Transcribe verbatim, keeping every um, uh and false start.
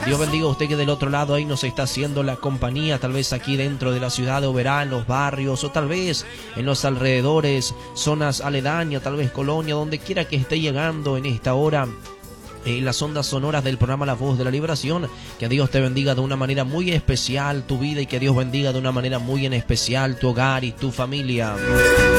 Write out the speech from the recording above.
Dios bendiga a usted que del otro lado ahí nos está haciendo la compañía, tal vez aquí dentro de la ciudad de Oberá, en los barrios, o tal vez en los alrededores, zonas aledañas, tal vez Colonia, donde quiera que esté llegando en esta hora. En las ondas sonoras del programa La Voz de la Liberación, que Dios te bendiga de una manera muy especial tu vida y que Dios bendiga de una manera muy en especial tu hogar y tu familia.